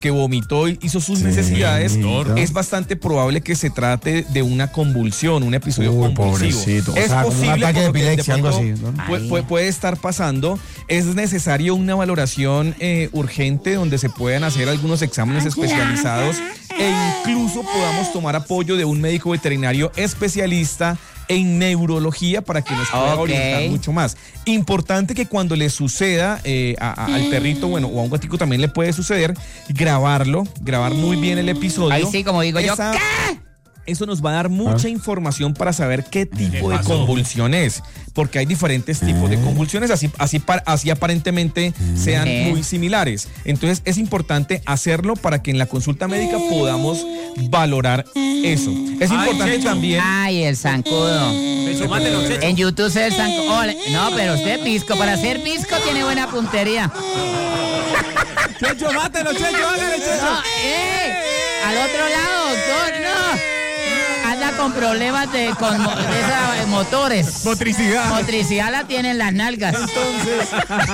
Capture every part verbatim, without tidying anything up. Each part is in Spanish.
que vomitó y hizo sus sí, necesidades, doctor. Es bastante probable que se trate de una convulsión, un episodio Uy, convulsivo. Pobrecito. Es o sea, posible, como un ataque de epilepsia, algo así, ¿no? puede, puede, puede estar pasando. Es necesario una valoración eh, urgente donde se puedan hacer algunos exámenes especializados e incluso podamos tomar apoyo de un médico veterinario especialista en neurología para que nos pueda okay. orientar mucho más. Importante que cuando le suceda eh, a, a, al perrito, bueno, o a un gatico también le puede suceder, grabarlo, grabar muy bien el episodio. Ahí sí, como digo Esa, yo, ¿qué? Eso nos va a dar mucha información para saber qué tipo de convulsión es, porque hay diferentes tipos de convulsiones, así, así, así aparentemente sean sí. muy similares. Entonces es importante hacerlo para que en la consulta médica podamos valorar eso. Es importante Ay, también... Ay, el zancudo. En YouTube se ve el zancudo. Oh, no, pero usted pisco, para ser pisco tiene buena puntería. Checho, mátelo, Checho, hágale, Checho. No, eh, al otro lado, doctor, no. Anda con problemas de, con de esos motores. Motricidad. Motricidad la tienen las nalgas. Entonces.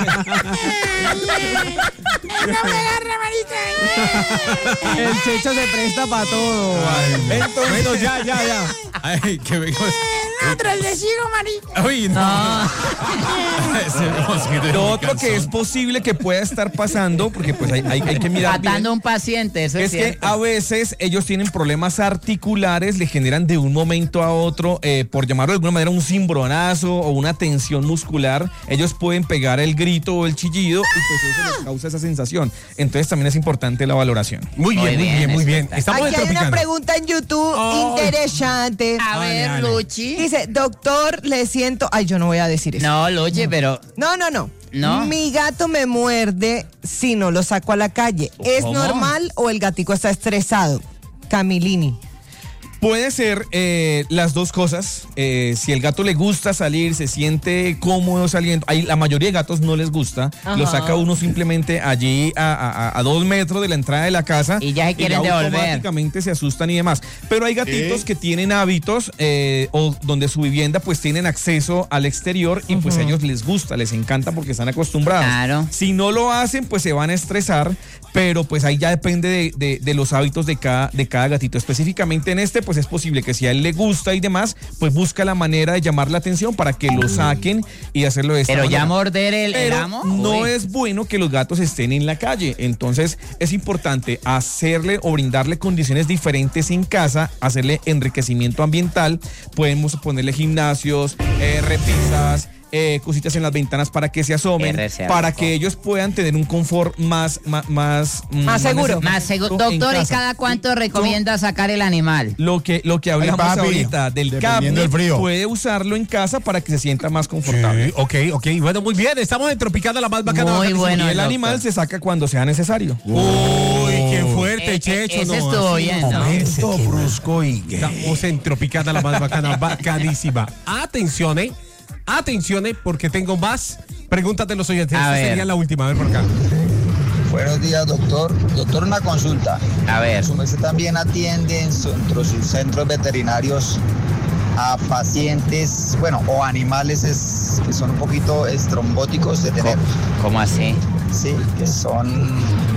No me agarra, marica. El Checho se presta para todo. Ay, entonces, bueno, ya, ya, ya. Ay, que vengo. El otro, el de ciego, marica. Uy, no. no. Lo otro que es posible que pueda estar pasando, porque pues hay, hay, hay que mirar bien. Matando a un paciente, eso es, es que a veces ellos tienen problemas articulares, le generan de un momento a otro, eh, por llamarlo de alguna manera, un cimbronazo o una tensión muscular. Ellos pueden pegar el grito o el chillido y pues eso les causa esa sensación. Entonces también es importante la valoración. Muy bien, muy bien, muy bien. Estamos Aquí hay una pregunta en YouTube oh. interesante. A ver, dale, dale. Luchi. Dice, doctor, le siento... Ay, yo no voy a decir eso. No, Luchi, no. pero... No, no, no. No. Mi gato me muerde si no lo saco a la calle. ¿Es ¿Cómo? normal o el gatico está estresado? Camilini. Puede ser eh, las dos cosas. Eh, si el gato le gusta salir, se siente cómodo saliendo. Hay, la mayoría de gatos no les gusta. Ajá. Lo saca uno simplemente allí a, a, a dos metros de la entrada de la casa. Y ya se quieren y ya devolver. Automáticamente se asustan y demás. Pero hay gatitos ¿Eh? que tienen hábitos eh, o donde su vivienda pues tienen acceso al exterior y uh-huh. pues a ellos les gusta, les encanta porque están acostumbrados. Claro. Si no lo hacen, pues se van a estresar. Pero pues ahí ya depende de, de, de los hábitos de cada, de cada gatito. Específicamente en este, pues es posible que si a él le gusta y demás, pues busca la manera de llamar la atención para que lo saquen y hacerlo de esta Pero manera. ya morder el, Pero el amo. no Uy. es bueno que los gatos estén en la calle. Entonces es importante hacerle o brindarle condiciones diferentes en casa, hacerle enriquecimiento ambiental. Podemos ponerle gimnasios, eh, repisas, Eh, cositas en las ventanas para que se asomen, para que ellos puedan tener un confort más más más, más seguro. Más seguro. Doctor, ¿y cada cuánto recomienda sacar el animal? Lo que lo que hablamos Ay, papi, ahorita del cable, puede usarlo en casa para que se sienta más confortable. Sí, ok, ok. Bueno, muy bien. Estamos en Tropicana, la más bacana. Muy bueno. Y el animal doctor. se saca cuando sea necesario. Uy, qué fuerte, eh, Checho. Ese no, estuvo bien, ¿no? Momento brusco y gay. Estamos en Tropicana, la más bacana, bacanísima. Atención, eh. Atención, eh, porque tengo más preguntas de los oyentes. A Esta ver. sería la última, a ver por acá. Buenos días, doctor. Doctor, una consulta. A ver. ¿Su merced también atiende en su, entre sus centros veterinarios a pacientes, bueno, o animales es, que son un poquito estrombóticos de tener? ¿Cómo así? Sí, que son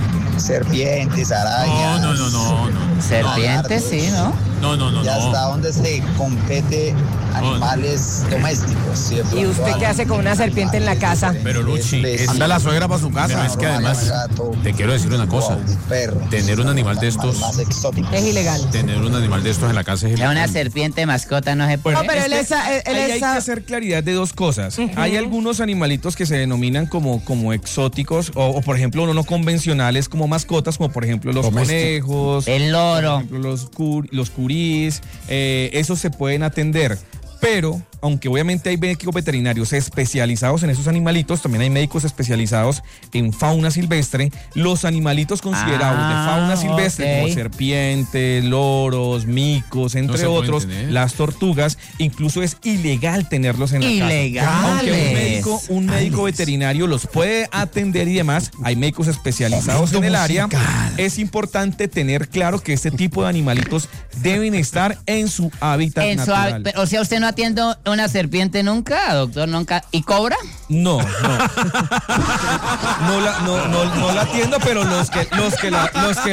serpientes, arañas. No, no, no, no. no. Serpientes, sí, ¿no? No, no, no. ¿Y hasta no. dónde se compete animales domésticos? ¿Sí? ¿Y usted qué hace con una serpiente en la casa? Pero Luchi, es, anda la suegra para su casa. Pero es que además, gato, te quiero decir una cosa. un perro, tener un animal de estos más exóticos. Es ilegal. Tener un animal de estos en la casa es Ya ilegal. una serpiente mascota no se puede. No, pero Es él que es... Él ahí hay esa... que hacer claridad de dos cosas. Uh-huh. Hay algunos animalitos que se denominan como, como exóticos o, o, por ejemplo, no, no convencionales como mascotas, como por ejemplo los Doméstico. conejos, el loro, por ejemplo, los, cur, los curís, eh, esos se pueden atender. Pero, aunque obviamente hay médicos veterinarios especializados en esos animalitos, también hay médicos especializados en fauna silvestre. Los animalitos considerados ah, de fauna silvestre, okay. como serpientes, loros, micos, entre no otros, las tortugas, incluso es ilegal tenerlos en la Ilegales. casa. Aunque un médico, un médico veterinario los puede atender y demás, hay médicos especializados Momento en el musical. área. Es importante tener claro que este tipo de animalitos deben estar en su hábitat en natural. Su, o sea, usted no atiende una serpiente nunca, doctor? ¿Nunca? ¿Y cobra? No, no. No la, no, no, no la atiendo, pero los que, los que la, los que